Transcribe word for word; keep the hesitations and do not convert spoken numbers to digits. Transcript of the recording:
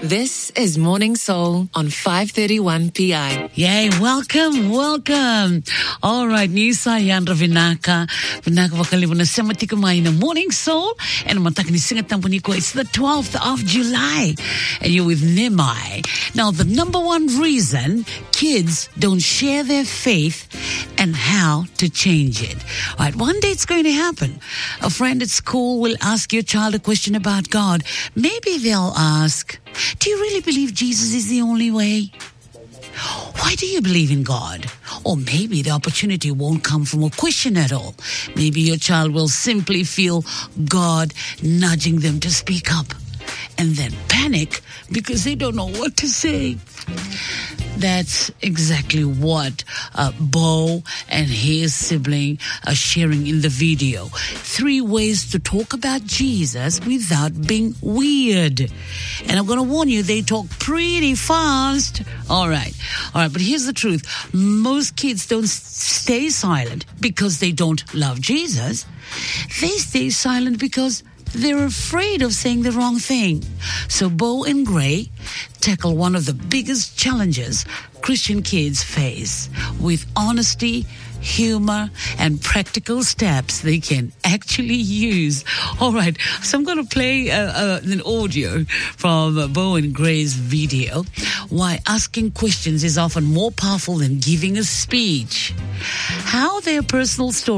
This is Morning Soul on five thirty-one P I. Yay, welcome, welcome. All right, Nisa yan Ravinaka. Vinaka wakalibu na sema tika mai na Morning Soul. And mataka ni singa tampo niko. It's the twelfth of July. And you're with Nimai. Now, the number one reason kids don't share their faith and how to change it. All right, one day it's going to happen. A friend at school will ask your child a question about God. Maybe they'll ask, do you really believe Jesus is the only way? Why do you believe in God? Or maybe the opportunity won't come from a question at all. Maybe your child will simply feel God nudging them to speak up and then panic because they don't know what to say. That's exactly what uh, Bo and his sibling are sharing in the video. Three ways to talk about Jesus without being weird. And I'm going to warn you, they talk pretty fast. All right. All right. But here's the truth. Most kids don't stay silent because they don't love Jesus. They stay silent because they're afraid of saying the wrong thing. So Bo and Gray tackle one of the biggest challenges Christian kids face with honesty, humor, and practical steps they can actually use. All right, so I'm going to play uh, uh, an audio from uh, Bo and Gray's video. Why asking questions is often more powerful than giving a speech. How their personal story